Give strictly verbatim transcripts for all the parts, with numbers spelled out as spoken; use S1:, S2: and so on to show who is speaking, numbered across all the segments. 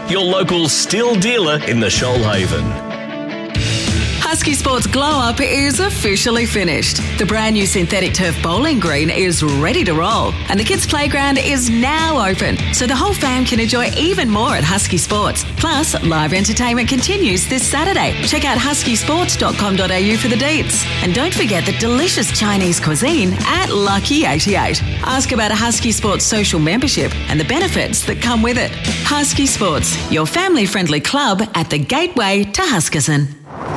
S1: your local Still dealer in the Shoalhaven.
S2: Husky Sports Glow Up is officially finished. The brand new synthetic turf bowling green is ready to roll, and the kids' playground is now open, so the whole fam can enjoy even more at Husky Sports. Plus, live entertainment continues this Saturday. Check out husky sports dot com dot a u for the deets. And don't forget the delicious Chinese cuisine at Lucky eighty-eight. Ask about a Husky Sports social membership and the benefits that come with it. Husky Sports, your family-friendly club at the gateway to Huskisson.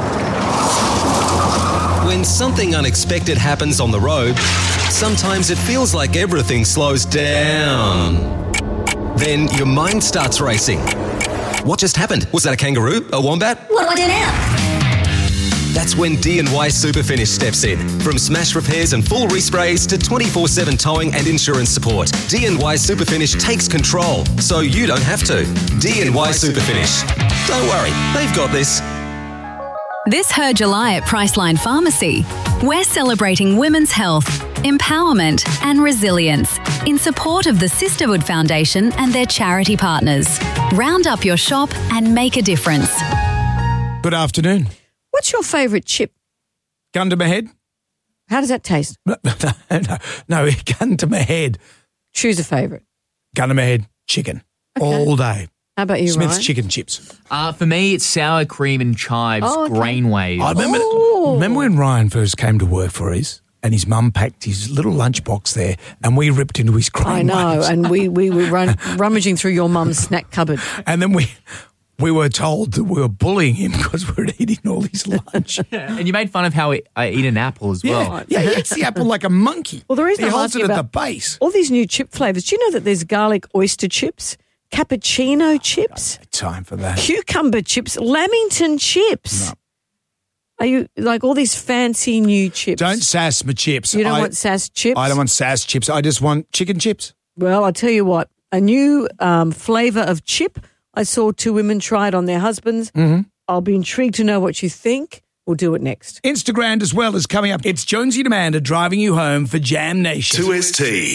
S3: When something unexpected happens on the road, sometimes it feels like everything slows down. Then your mind starts racing. What just happened? Was that a kangaroo? A wombat?
S4: What do I do now?
S3: That's when D and Y Superfinish steps in. From smash repairs and full resprays to twenty-four seven towing and insurance support, D and Y Superfinish takes control so you don't have to. D and Y Superfinish. Don't worry, they've got this.
S5: This Her July at Priceline Pharmacy, we're celebrating women's health, empowerment and resilience in support of the Sisterhood Foundation and their charity partners. Round up your shop and make a difference.
S6: Good afternoon.
S7: What's your favourite chip?
S6: Gun to my head?
S7: How does that taste?
S6: No, no, no, gun to my head.
S7: Choose a favourite.
S6: Gun to my head, chicken. Okay. All day.
S7: How about you,
S6: Smith's
S7: Ryan?
S6: chicken chips.
S8: Uh, for me, it's sour cream and chives,
S7: Oh, okay.
S8: grain waves.
S6: I remember,
S7: Oh.
S6: remember when Ryan first came to work for us and his mum packed his little lunchbox there and we ripped into his grain
S7: I know,
S6: waves.
S7: and we, we were run, rummaging through your mum's snack cupboard.
S6: And then we we were told that we were bullying him because we were eating all his lunch.
S8: And you made fun of how I eat an apple as well.
S6: Yeah, yeah, he eats the apple like a monkey.
S7: Well, the reason
S6: he
S7: I'm
S6: holds it
S7: asking
S6: at
S7: about
S6: the base.
S7: all these new chip flavours, do you know that there's garlic oyster chips, cappuccino chips,
S6: Time for that.
S7: cucumber chips, lamington chips?
S6: No.
S7: Are you like all these fancy new chips?
S6: Don't sass my chips.
S7: You don't
S6: I,
S7: want sass chips?
S6: I don't want sass chips. I just want chicken chips.
S7: Well, I'll tell you what, a new um, flavour of chip. I saw two women try it on their husbands.
S6: Mm-hmm.
S7: I'll be intrigued to know what you think. We'll do it next.
S6: Instagram as well is coming up. It's Jonesy and Amanda driving you home for Jam Nation.
S1: two S T.